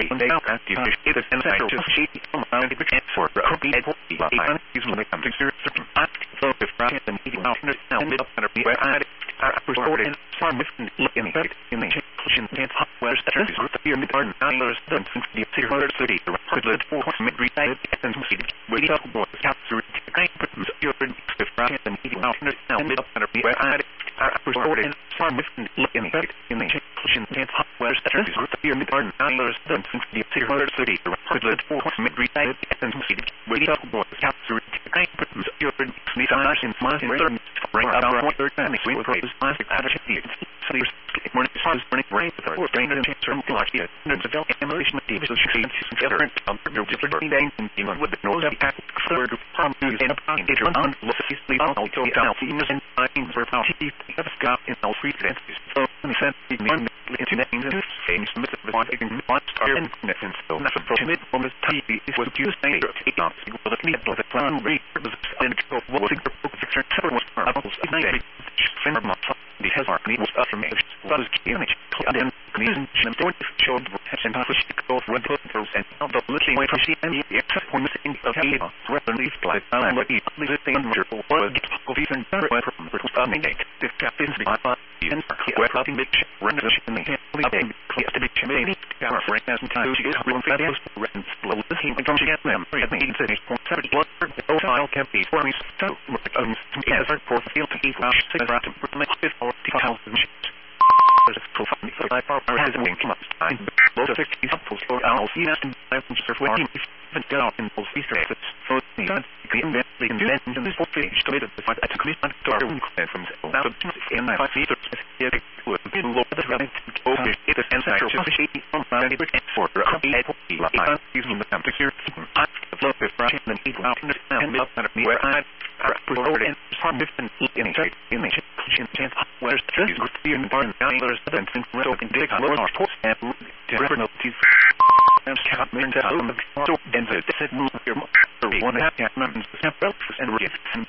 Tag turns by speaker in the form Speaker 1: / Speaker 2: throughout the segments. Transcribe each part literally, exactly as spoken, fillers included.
Speaker 1: Italy, they are active to the central to see on the pretend for a copy of the line is when it comes to certain act so the front and meeting out and up under me where I are restored and some different in effect in the kitchen and hot where setters are here in the garden hours then since the city city the reported for mid retired and see where the boys capture I put your the front and meeting out and up under me where I are restored and some different in effect in the kitchen and hot where setters are here in the garden hours then since the city the reported for mid retired and see where the boys capture I put your sneeze on in my turn bring up our third time we were great plastic attitude sleeps morning sun morning rain or rain and term like it and develop emulation of deep so she together and your different days and even with the nose of pack third from use in a pocket on sleep on to down in I think for how she have got in all free senses so in sense in into names and things with the one in one star and so not a timid from this T V is what you say take off with the need of the plan rate and go what the picture was apples nine finger not the has our need was after me was killing and then reason don't show and push the go for the percent of the little way to see any except point in the head weapon leaf like I'm like the thing wonderful was of even better from the family the captain's the and where cutting big run the in the head clear to be chimney camera for as time to get room for those run slow the team don't get them I think it's a point seven what the file can be for me so um as for field to eat rush to run to make it or two thousand there's a profile for my partner has a wing come up time load of fifty samples for I'll see that and surf with him even get out in both Easter eggs so the God can invent the invention in this whole page to make it find a commitment to our own from now to in my five feet specific would be low the running over it is ancestral to shape on the brick for a copy of the line using the temperature I love the brush and heat out and up under me where I are promoted and some different in a in the kitchen chance where's this good in the barn now there's seven things so in dig lower our post and refer notices and can't mean to own the so then the said move your one half numbers and read and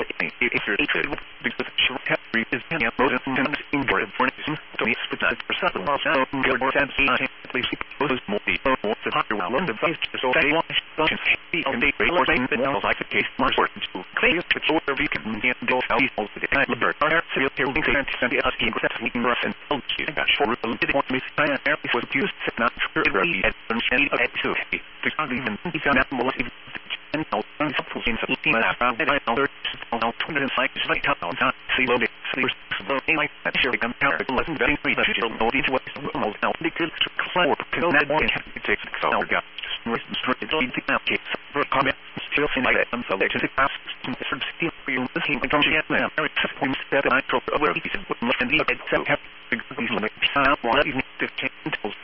Speaker 1: if you're because short category is in a modern in for information to be specific for seven miles out and go more than at least those more people want to talk around the face so they want to see on the or saying that now like the case more important to clear to show where we can get those out of the time of birth our serial care we can't send the asking for that we can rush and hold you got short a little bit want me sign an air was used not sure it really had any of that too to not even he's not more even and now some support in something that around that I know now twenty and like like how not see low the sleep slow like that sure become power lesson very free that you don't know into what almost now the good to clear to know that one can take so got straight to the now case for comment still in like some selection to pass to different steel for you this thing from get them very point step I drop over these would look and be so happy to be like sound one